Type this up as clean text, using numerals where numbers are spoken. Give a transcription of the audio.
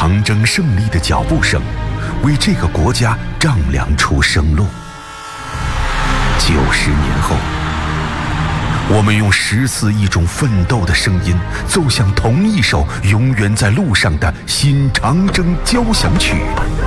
长征胜利的脚步声，为这个国家丈量出生路。90年后，我们用14亿种奋斗的声音，奏响同一首永远在路上的新长征交响曲。